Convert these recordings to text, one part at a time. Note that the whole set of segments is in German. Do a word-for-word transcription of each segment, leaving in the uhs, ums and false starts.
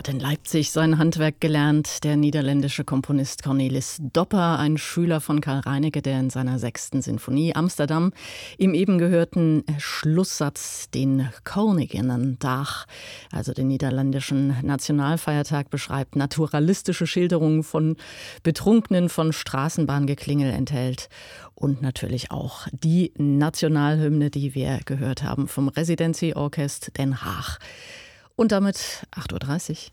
hat in Leipzig sein Handwerk gelernt, der niederländische Komponist Cornelis Dopper, ein Schüler von Karl Reinecke, der in seiner sechsten Sinfonie Amsterdam im eben gehörten Schlusssatz den Koninginnendag, also den niederländischen Nationalfeiertag, beschreibt, naturalistische Schilderungen von Betrunkenen, von Straßenbahngeklingel enthält und natürlich auch die Nationalhymne, die wir gehört haben vom Residency-Orchest Den Haag. Und damit acht Uhr dreißig.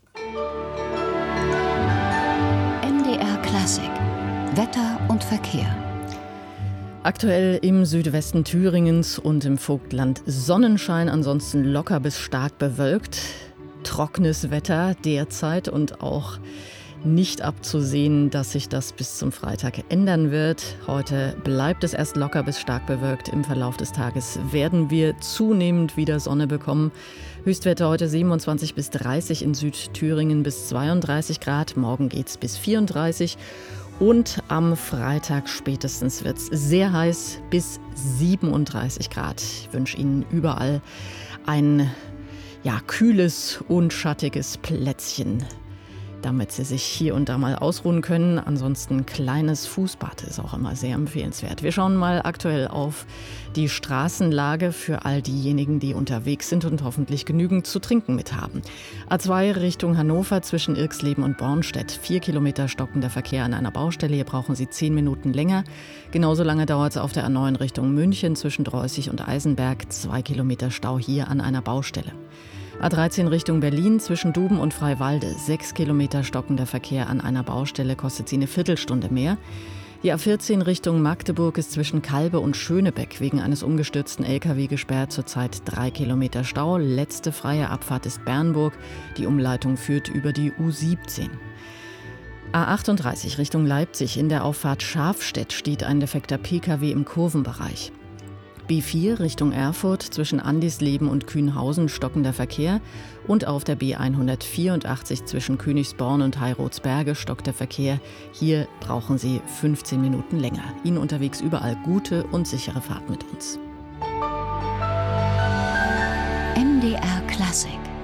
M D R Klassik. Wetter und Verkehr. Aktuell im Südwesten Thüringens und im Vogtland Sonnenschein, ansonsten locker bis stark bewölkt. Trockenes Wetter derzeit und auch nicht abzusehen, dass sich das bis zum Freitag ändern wird. Heute bleibt es erst locker bis stark bewölkt. Im Verlauf des Tages werden wir zunehmend wieder Sonne bekommen. Höchstwerte heute siebenundzwanzig bis dreißig, in Südthüringen bis zweiunddreißig Grad. Morgen geht's bis vierunddreißig. Und am Freitag spätestens wird es sehr heiß bis siebenunddreißig Grad. Ich wünsche Ihnen überall ein ja, kühles und schattiges Plätzchen, damit Sie sich hier und da mal ausruhen können. Ansonsten kleines Fußbad ist auch immer sehr empfehlenswert. Wir schauen mal aktuell auf die Straßenlage für all diejenigen, die unterwegs sind und hoffentlich genügend zu trinken mit haben. A zwei Richtung Hannover zwischen Irxleben und Bornstedt. Vier Kilometer stockender Verkehr an einer Baustelle. Hier brauchen Sie zehn Minuten länger. Genauso lange dauert es auf der A neun Richtung München zwischen Dreußig und Eisenberg. Zwei Kilometer Stau hier an einer Baustelle. A dreizehn Richtung Berlin zwischen Duben und Freiwalde. Sechs Kilometer stockender Verkehr an einer Baustelle, kostet Sie eine Viertelstunde mehr. Die A vierzehn Richtung Magdeburg ist zwischen Kalbe und Schönebeck wegen eines umgestürzten L K W gesperrt. Zurzeit drei Kilometer Stau. Letzte freie Abfahrt ist Bernburg. Die Umleitung führt über die U siebzehn. A achtunddreißig Richtung Leipzig. In der Auffahrt Schafstedt steht ein defekter P K W im Kurvenbereich. B vier Richtung Erfurt zwischen Andisleben und Kühnhausen stockender Verkehr und auf der B hundertvierundachtzig zwischen Königsborn und Heirotsberge stockt der Verkehr. Hier brauchen Sie fünfzehn Minuten länger. Ihnen unterwegs überall gute und sichere Fahrt mit uns. M D R Klassik.